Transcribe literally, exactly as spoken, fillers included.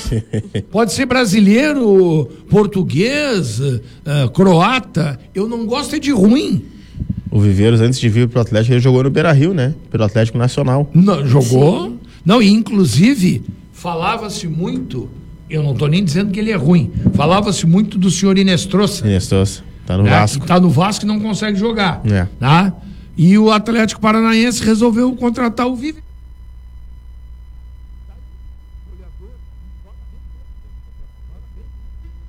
Pode ser brasileiro, português, uh, croata. Eu não gosto é de ruim. O Viveiros, antes de vir pro Atlético, ele jogou no Beira-Rio, né? Pelo Atlético Nacional. Não, jogou? Sim. Não, e inclusive, falava-se muito, eu não tô nem dizendo que ele é ruim, falava-se muito do senhor Inestrosa. Inestrosa, tá no né? Vasco. Tá no Vasco e não consegue jogar. É. Tá? E o Atlético Paranaense resolveu contratar o Viveiros.